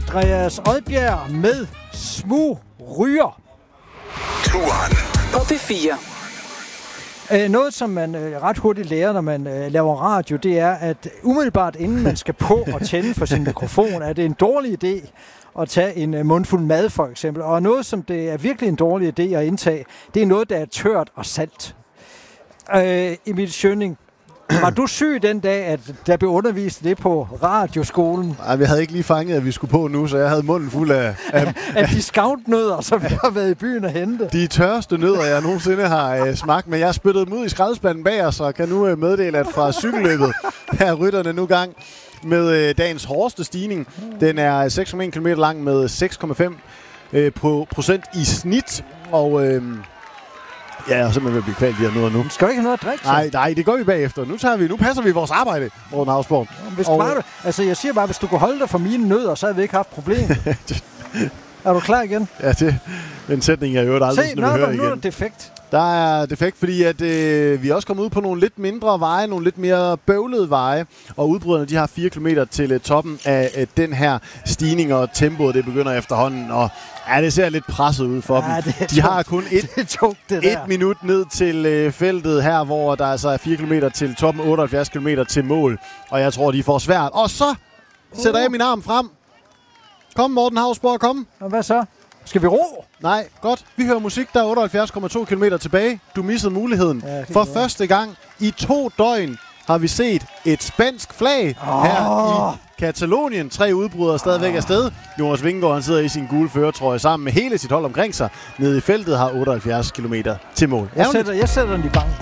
Andreas Odbjerg med Smug Ryger. Turen på P4. Noget, som man ret hurtigt lærer, når man laver radio, det er, at umiddelbart inden man skal på og tænde for sin mikrofon, er det en dårlig idé at tage en mundfuld mad, for eksempel. Og noget, som det er virkelig en dårlig idé at indtage, det er noget, der er tørt og salt. Emil Schønning, var du syg den dag, at der blev undervist det på radioskolen? Nej, vi havde ikke lige fanget, at vi skulle på nu, så jeg havde munden fuld af discountnødder, som vi har været i byen at hente. De tørste nødder, jeg nogensinde har smagt, men jeg spyttede dem ud i skraldespanden bag os, og kan nu meddele, at fra cykelløbet er rytterne nu gang med dagens hårdeste stigning. Den er 6,1 km lang med 6,5% i snit, og ja, jeg er simpelthen ved at blive kvalt de her nødder nu. Skal du ikke have noget at drikke? Nej, det gør vi bagefter. Nu passer vi vores arbejde, Morten Hausborg. Jeg siger bare, hvis du kunne holde dig for mine nødder, så havde vi ikke haft problemer. Er du klar igen? Ja, den sætning, jeg jo aldrig hører igen. Nu er det defekt. Der er defekt, fordi at, vi er også kommet ud på nogle lidt mindre veje, nogle lidt mere bøvlede veje, og udbryderne de har 4 km til toppen af den her stigning, og tempoet det begynder efterhånden, og ja, det ser lidt presset ud for dem. De har kun et minut ned til feltet her, hvor der altså er 4 km til toppen, 78 km til mål, og jeg tror, de får svært. Og så sætter jeg min arm frem. Kom, Morten Hausborg, kom. Og hvad så? Skal vi ro? Nej, godt. Vi hører musik, der er 78,2 km tilbage. Du missede muligheden. For første gang i 2 døgn har vi set et spansk flag her i Katalonien. 3 udbrydere stadigvæk afsted. Jonas Vingegaard, han sidder i sin gule førertrøje sammen med hele sit hold omkring sig. Nede i feltet har 78 km til mål. Jeg sætter den i banken.